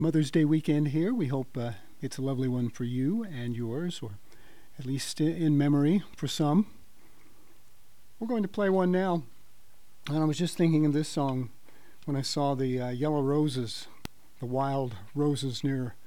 Mother's Day weekend here. We hope it's a lovely one for you and yours, or at least in memory for some. We're going to play one now. And I was just thinking of this song when I saw the yellow roses, the wild roses near